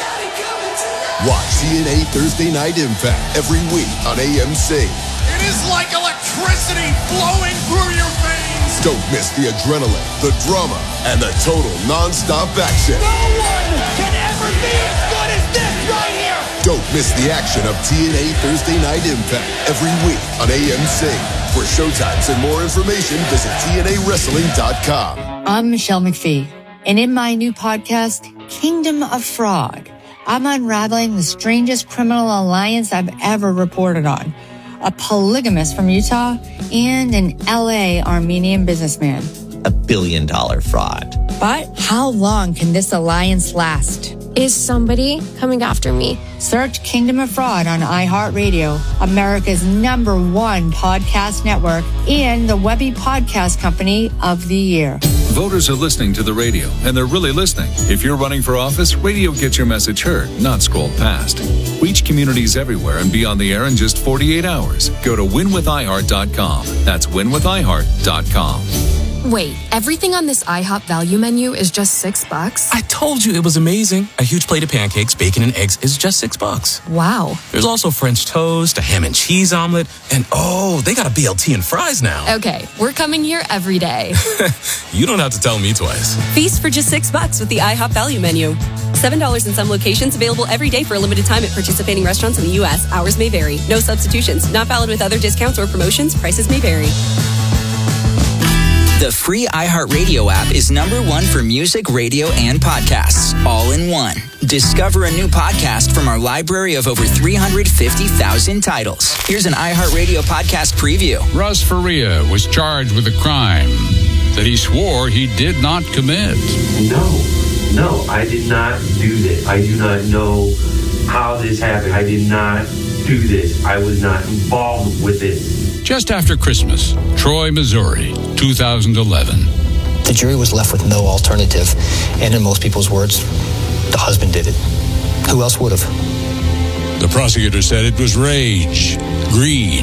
Watch TNA Thursday Night Impact every week on AMC. It is like electricity flowing through your veins. Don't miss the adrenaline, the drama, and the total non-stop action. No one can ever be as good as this right here. Don't miss the action of TNA Thursday Night Impact every week on AMC. For showtimes and more information, visit TNAWrestling.com. I'm Michelle McPhee, and in my new podcast, Kingdom of Frog, I'm unraveling the strangest criminal alliance I've ever reported on. A polygamist from Utah and an LA Armenian businessman. $1 billion fraud. But how long can this alliance last? Is somebody coming after me? Search Kingdom of Fraud on iHeartRadio, America's #1 podcast network, and the Webby Podcast Company of the Year. Voters are listening to the radio, and they're really listening. If you're running for office, radio gets your message heard, not scrolled past. Reach communities everywhere and be on the air in just 48 hours. Go to winwithiheart.com. That's winwithiheart.com. Wait, everything on this IHOP value menu is just $6? I told you it was amazing. A huge plate of pancakes, bacon, and eggs is just $6. Wow. There's also French toast, a ham and cheese omelet, and they got a BLT and fries now. Okay, we're coming here every day. You don't have to tell me twice. Feast for just $6 with the IHOP value menu. $7 in some locations, available every day for a limited time at participating restaurants in the U.S. Hours may vary. No substitutions. Not valid with other discounts or promotions. Prices may vary. The free iHeartRadio app is #1 for music, radio, and podcasts, all in one. Discover a new podcast from our library of over 350,000 titles. Here's an iHeartRadio podcast preview. Russ Faria was charged with a crime that he swore he did not commit. No, I did not do this. I do not know how this happened. I did not do this. I was not involved with this. Just after Christmas, Troy, Missouri, 2011. The jury was left with no alternative, and in most people's words, the husband did it. Who else would have? The prosecutor said it was rage, greed.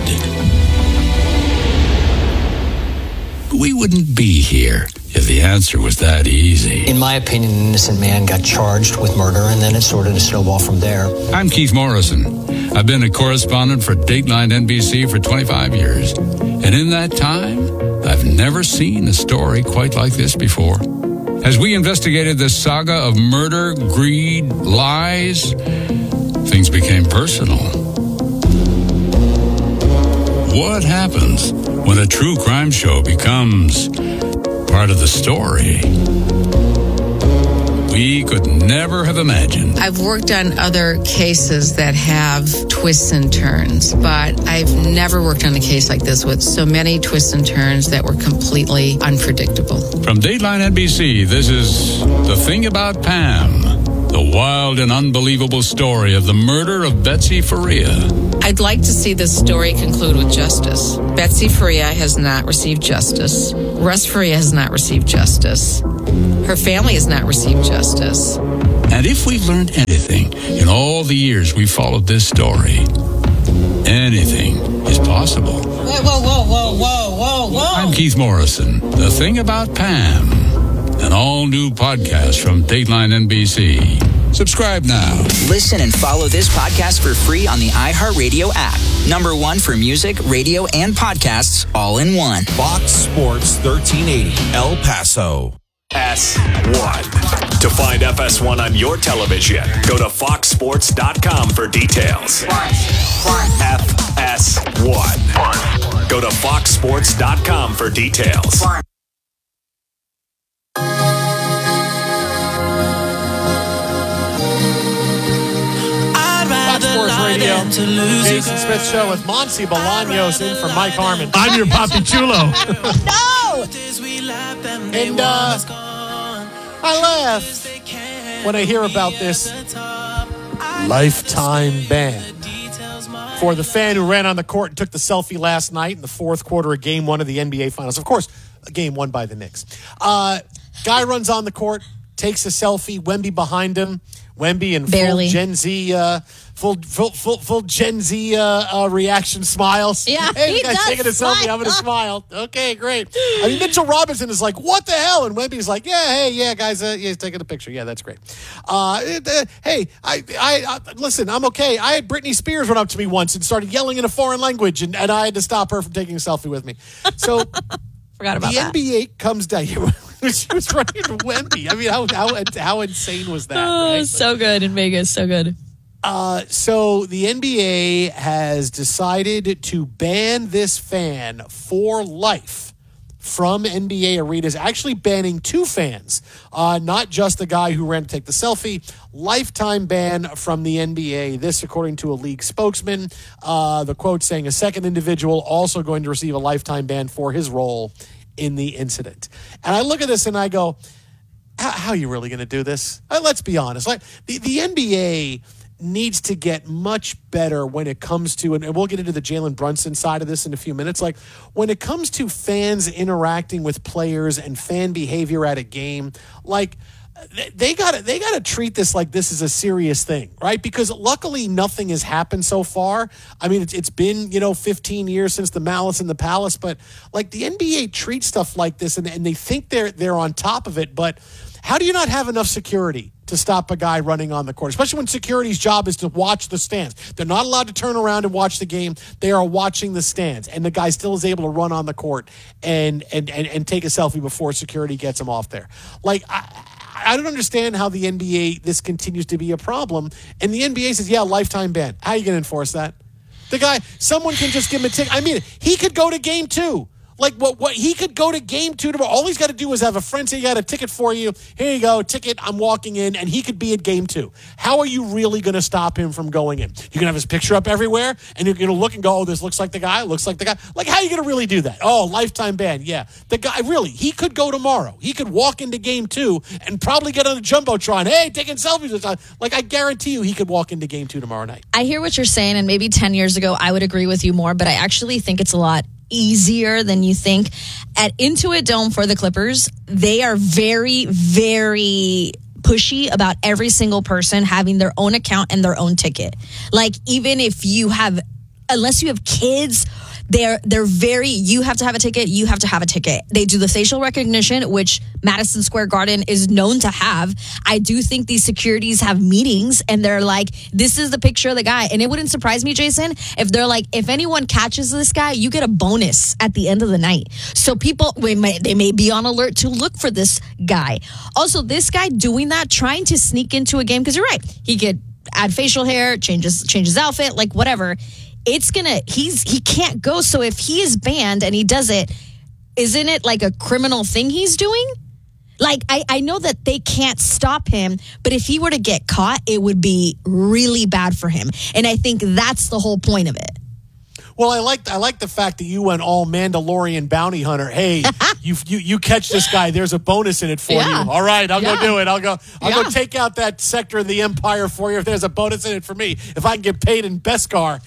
We wouldn't be here if the answer was that easy. In my opinion, an innocent man got charged with murder, and then it sort of snowballed from there. I'm Keith Morrison. I've been a correspondent for Dateline NBC for 25 years. And in that time, I've never seen a story quite like this before. As we investigated this saga of murder, greed, lies, things became personal. what happens when a true crime show becomes part of the story we could never have imagined. I've worked on other cases that have twists and turns, but I've never worked on a case like this with so many twists and turns that were completely unpredictable. From Dateline NBC, this is The Thing About Pam, the wild and unbelievable story of the murder of Betsy Faria. I'd like to see this story conclude with justice. Betsy Faria has not received justice. Russ Faria has not received justice. Her family has not received justice. And if we've learned anything in all the years we followed this story, anything is possible. Whoa. I'm Keith Morrison. The Thing About Pam, an all-new podcast from Dateline NBC. Subscribe now. Listen and follow this podcast for free on the iHeartRadio app. Number one for music, radio, and podcasts all in one. Fox Sports 1380, El Paso. FS1. To find FS1 on your television, go to foxsports.com for details. FS1. Go to foxsports.com for details. Fox Sports Radio, Jason Smith Show with Monty Bolaños in for Mike Harmon. I'm your Papi Chulo. No! And I laugh when I hear about this lifetime ban for the fan who ran on the court and took the selfie last night in the fourth quarter of Game 1 of the NBA Finals. Of course, a game won by the Knicks. Guy runs on the court, takes a selfie, Wemby behind him. Wemby in full Gen Z, full Gen Z reaction smiles. Yeah, hey, he the guy's does taking a selfie, having a smile. Okay, great. I mean, Mitchell Robinson is like, what the hell? And Wemby's like, yeah, guys, he's taking a picture. Yeah, that's great. Hey, I listen, I'm okay. I had Britney Spears run up to me once and started yelling in a foreign language, and I had to stop her from taking a selfie with me. So forgot about that. The NBA comes down. She was running to Wemby. I mean, how insane was that? Oh, right? So good in Vegas. So good. So the NBA has decided to ban this fan for life from NBA arenas, actually banning 2 fans, not just the guy who ran to take the selfie. Lifetime ban from the NBA. This, according to a league spokesman. The quote saying a second individual also going to receive a lifetime ban for his role in the incident. And I look at this and I go, how are you really going to do this? Let's be honest. Like the NBA needs to get much better when it comes to, and we'll get into the Jalen Brunson side of this in a few minutes, like when it comes to fans interacting with players and fan behavior at a game, like they gotta treat this like this is a serious thing, right? Because luckily nothing has happened so far. I mean, it's been 15 years since the Malice in the Palace, but like the NBA treats stuff like this and they think they're on top of it. But how do you not have enough security to stop a guy running on the court, especially when security's job is to watch the stands? They're not allowed to turn around and watch the game. They are watching the stands, and the guy still is able to run on the court and take a selfie before security gets him off there. Like, I don't understand how the NBA, this continues to be a problem. And the NBA says, yeah, lifetime ban. How are you going to enforce that? The guy, someone can just give him a ticket. I mean, he could go to game 2. Like, what he could go to game 2 tomorrow. All he's got to do is have a friend say, "You got a ticket for you. Here you go, ticket. I'm walking in," and he could be at game 2. How are you really going to stop him from going in? You're going to have his picture up everywhere, and you're going to look and go, "Oh, this looks like the guy. Looks like the guy." Like, how are you going to really do that? Oh, lifetime ban. Yeah, the guy really. He could go tomorrow. He could walk into game 2 and probably get on a jumbotron. Hey, taking selfies. Like, I guarantee you, he could walk into game 2 tomorrow night. I hear what you're saying, and maybe 10 years ago, I would agree with you more. But I actually think it's a lot easier than you think. At Intuit Dome for the Clippers, they are very, very pushy about every single person having their own account and their own ticket. Like, even if you have, unless you have kids, they're very, you have to have a ticket, you have to have a ticket. They do the facial recognition, which Madison Square Garden is known to have. I do think these securities have meetings and they're like, this is the picture of the guy. And it wouldn't surprise me, Jason, if they're like, if anyone catches this guy, you get a bonus at the end of the night. So people, they may be on alert to look for this guy. Also, this guy doing that, trying to sneak into a game, because you're right, he could add facial hair, change his outfit, like whatever. he can't go. So if he is banned and he does it, isn't it like a criminal thing he's doing? Like, I know that they can't stop him, but if he were to get caught, it would be really bad for him. And I think that's the whole point of it. Well, I like the fact that you went all Mandalorian bounty hunter. Hey, you catch this guy. There's a bonus in it for you. All right, I'll go do it. I'll go take out that sector of the Empire for you if there's a bonus in it for me. If I can get paid in Beskar,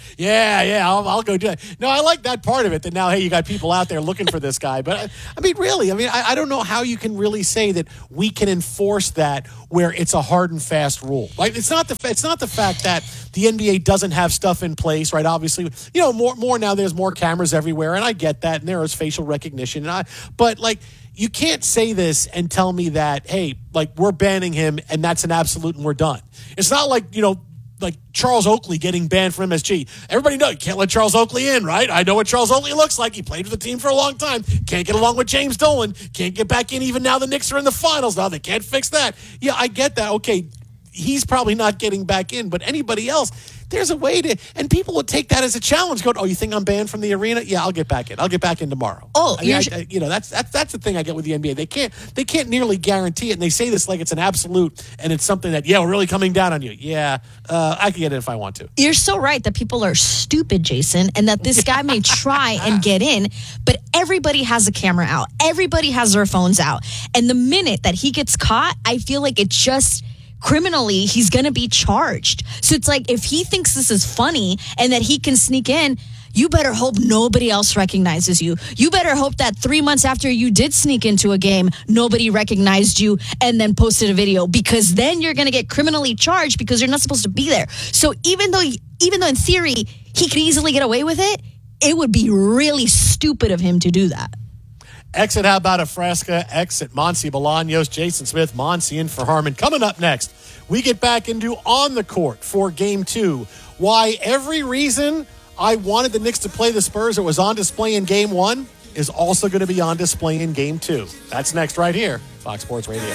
I'll go do it. No, I like that part of it. That now, hey, you got people out there looking for this guy. But I mean, really, I don't know how you can really say that we can enforce that where it's a hard and fast rule. Like it's not the fact that the NBA doesn't have stuff in place, right? Obviously, more now. There's more cameras everywhere, and I get that. And there is facial recognition, but like you can't say this and tell me that, hey, like we're banning him and that's an absolute and we're done. It's not like like Charles Oakley getting banned from MSG. Everybody knows you can't let Charles Oakley in, right? I know what Charles Oakley looks like. He played with the team for a long time. Can't get along with James Dolan. Can't get back in even now the Knicks are in the finals. Now they can't fix that. Yeah, I get that. Okay, he's probably not getting back in, but anybody else, there's a way to, and people would take that as a challenge. Go, oh, you think I'm banned from the arena? Yeah, I'll get back in. I'll get back in tomorrow. Oh, that's the thing I get with the NBA. They can't nearly guarantee it, and they say this like it's an absolute, and it's something that we're really coming down on you. Yeah, I can get it if I want to. You're so right that people are stupid, Jason, and that this guy may try and get in, but everybody has a camera out. Everybody has their phones out, and the minute that he gets caught, I feel like it just. Criminally, he's going to be charged. So it's like if he thinks this is funny and that he can sneak in, you better hope nobody else recognizes you. You better hope that 3 months after you did sneak into a game, nobody recognized you and then posted a video, because then you're going to get criminally charged because you're not supposed to be there. So even though in theory he could easily get away with it, it would be really stupid of him to do that. Exit, how about a Frasca? Exit, Monsi Bolaños, Jason Smith, Monsi in for Harmon. Coming up next, we get back into On the Court for Game 2. Why every reason I wanted the Knicks to play the Spurs that was on display in Game 1 is also going to be on display in Game 2. That's next right here, Fox Sports Radio.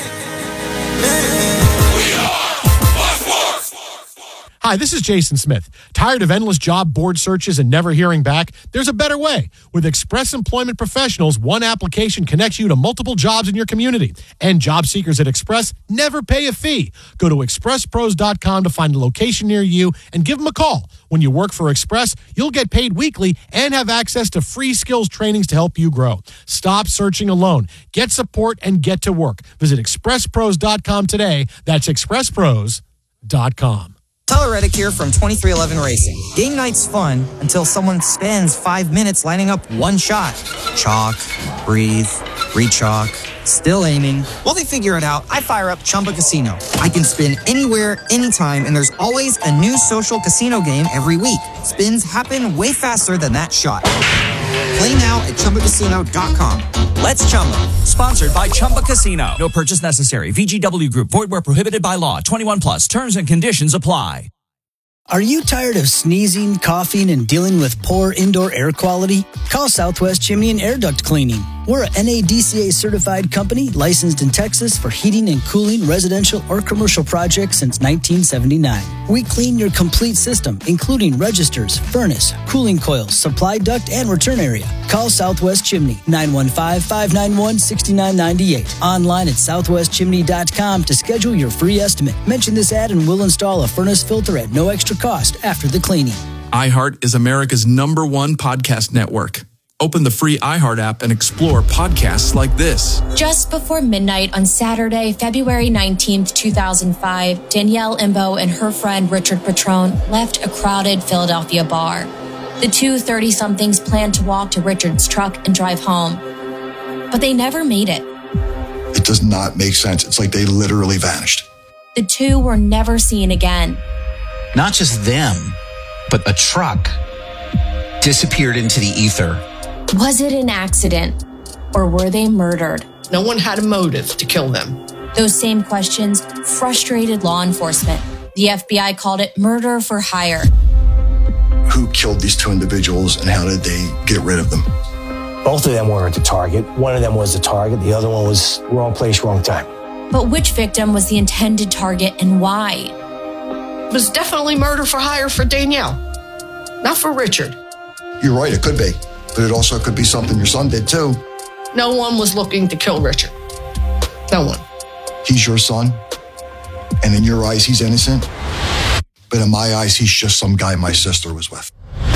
Hi, this is Jason Smith. Tired of endless job board searches and never hearing back? There's a better way. With Express Employment Professionals, one application connects you to multiple jobs in your community. And job seekers at Express never pay a fee. Go to expresspros.com to find a location near you and give them a call. When you work for Express, you'll get paid weekly and have access to free skills trainings to help you grow. Stop searching alone. Get support and get to work. Visit expresspros.com today. That's expresspros.com. Tyler Reddick here from 2311 Racing. Game night's fun until someone spends 5 minutes lining up one shot. Chalk, breathe, re-chalk, still aiming. While they figure it out, I fire up Chumba Casino. I can spin anywhere, anytime, and there's always a new social casino game every week. Spins happen way faster than that shot. Play now at ChumbaCasino.com. Let's Chumba. Sponsored by Chumba Casino. No purchase necessary. VGW Group. Void where prohibited by law. 21 plus. Terms and conditions apply. Are you tired of sneezing, coughing, and dealing with poor indoor air quality? Call Southwest Chimney and Air Duct Cleaning. We're a NADCA certified company licensed in Texas for heating and cooling residential or commercial projects since 1979. We clean your complete system, including registers, furnace, cooling coils, supply duct, and return area. Call Southwest Chimney, 915-591-6998. Online at southwestchimney.com to schedule your free estimate. Mention this ad and we'll install a furnace filter at no extra cost after the cleaning. iHeart is America's #1 podcast network. Open the free iHeart app and explore podcasts like this. Just before midnight on Saturday, February 19th, 2005, Danielle Imbo and her friend Richard Petrone left a crowded Philadelphia bar. The two 30-somethings planned to walk to Richard's truck and drive home, but they never made it. It does not make sense. It's like they literally vanished. The two were never seen again. Not just them, but a truck disappeared into the ether. Was it an accident, or were they murdered? No one had a motive to kill them. Those same questions frustrated law enforcement. The FBI called it murder for hire. Who killed these two individuals and how did they get rid of them? Both of them weren't the target. One of them was the target. The other one was wrong place, wrong time. But which victim was the intended target and why? It was definitely murder for hire for Danielle. Not for Richard. You're right, it could be. But it also could be something your son did too. No one was looking to kill Richard. No one. He's your son. And in your eyes, he's innocent. But in my eyes, he's just some guy my sister was with.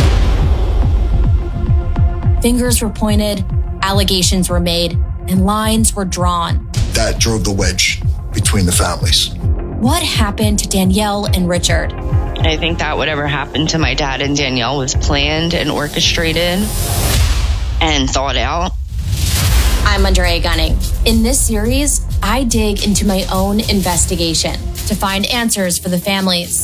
Fingers were pointed, allegations were made, and lines were drawn. That drove the wedge between the families. What happened to Danielle and Richard? I think that whatever happened to my dad and Danielle was planned and orchestrated and thought out. I'm Andrea Gunning. In this series, I dig into my own investigation to find answers for the families